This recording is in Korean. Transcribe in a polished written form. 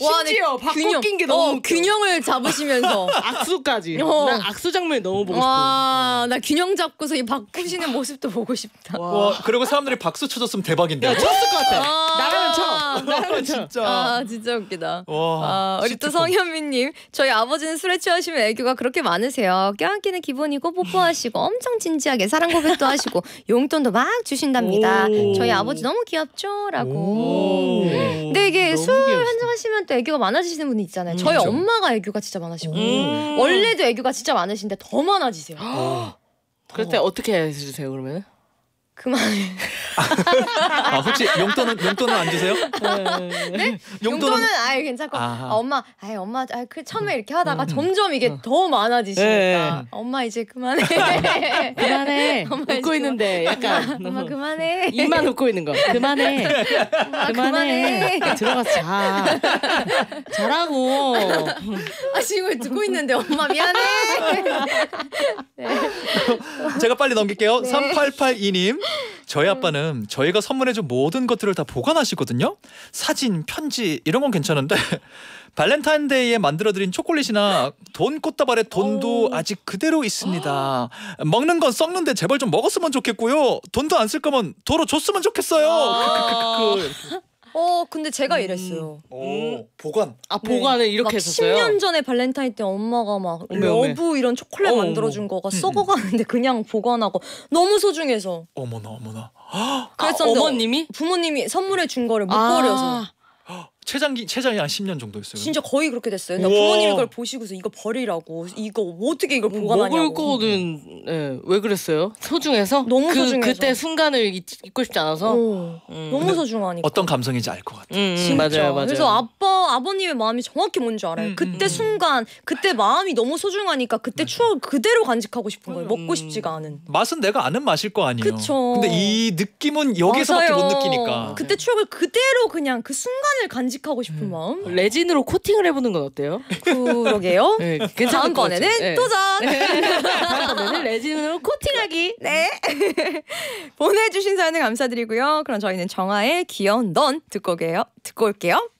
심지어 바꿔 낀 게 너무 웃겨. 균형을 잡으시면서 악수까지. 난 악수 장면이 너무 보고 싶어. 와, 나 균형 잡고서 이 바꾸시는 모습도 보고 싶다. 와, 그리고 사람들이 박수 쳐줬으면 대박인데. 야, 쳤을 것 같아. 나라면 쳐. 나라면 쳐. 진짜. 아, 진짜 웃기다. 와, 우리 또 성현미님, 저희 아버지는 술에 취하시면 애교가 그렇게 많으세요. 껴안기는 기본이고 뽀뽀하시고 엄청 진지하게 사랑 고백도 하시고 용돈도 막 주신답니다. 저희 아버지 너무 귀엽죠? 라고. 근데 이게 술 한잔 하시면 또 애교가 많아지시는 분이 있잖아요. 저희 그렇죠. 엄마가 애교가 진짜 많으시고 원래도 애교가 진짜 많으신데 더 많아지세요. 그럴 때 어떻게 해주세요 그러면? 그만해. 혹시 용돈은 안 주세요? 네? 용돈은 아예 괜찮고 엄마 그 처음에 이렇게 하다가 점점 이게 더 많아지시니까 엄마 이제 그만해. 그만해. 웃고 있는데 약간 엄마 그만해. 입만 웃고 있는 거. 그만해. 그만해. 들어가서 자. 자라고. 지금 듣고 있는데 엄마 미안해. 네. 제가 빨리 넘길게요. 네. 3882님. 저희 아빠는 저희가 선물해준 모든 것들을 다 보관하시거든요. 사진, 편지 이런 건 괜찮은데 발렌타인데이에 만들어드린 초콜릿이나 돈 꽃다발에 돈도 아직 그대로 있습니다. 먹는 건 썩는데 제발 좀 먹었으면 좋겠고요. 돈도 안 쓸 거면 도로 줬으면 좋겠어요. 근데 제가 이랬어요. 보관. 보관을 이렇게 했었어요? 10년 전에 발렌타인 때 엄마가 막 러브 이런 초콜릿 만들어준 거가 썩어가는데 그냥 보관하고 너무 소중해서. 어머나. 그랬었는데 어머님이? 부모님이 선물해 준 거를 못 버려서. 최장이 한 10년 정도 했어요. 진짜 거의 그렇게 됐어요. 나 부모님이 그걸 보시고서 이거 버리라고. 이거 어떻게 이걸 보관하냐고. 먹을 거는 왜 그랬어요? 소중해서? 너무 소중해서. 그때 순간을 잊고 싶지 않아서? 너무 소중하니까. 어떤 감성인지 알 것 같아요. 맞아요. 그래서 아버님의 마음이 정확히 뭔지 알아요. 그때 순간, 그때 마음이 너무 소중하니까 그때 추억을 그대로 간직하고 싶은 거예요. 먹고 싶지가 않은. 맛은 내가 아는 맛일 거 아니에요. 그쵸. 근데 이 느낌은 여기서밖에 못 느끼니까. 그때 추억을 그대로 그냥 그 순간을 간직하고 싶은 마음. 레진으로 코팅을 해보는 건 어때요? 그러게요. 네, 괜찮은 다음번에는 도전. 다음번에는 레진으로 코팅하기. 네. 보내주신 사연을 감사드리고요. 그럼 저희는 정아의 귀여운 넌 듣고 올게요.